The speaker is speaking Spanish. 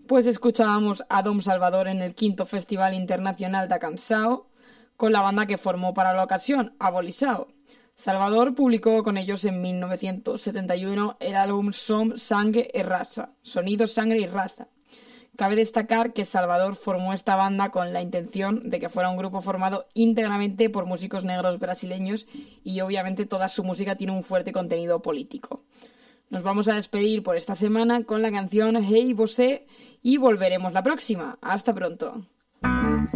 Pues escuchábamos a Dom Salvador en el quinto Festival Internacional da Canção con la banda que formó para la ocasión, Abolisao. Salvador publicó con ellos en 1971 el álbum Som, Sangue e Raza, Sonido, Sangre y Raza. Cabe destacar que Salvador formó esta banda con la intención de que fuera un grupo formado íntegramente por músicos negros brasileños y obviamente toda su música tiene un fuerte contenido político. Nos vamos a despedir por esta semana con la canción Hey Você y volveremos la próxima. Hasta pronto.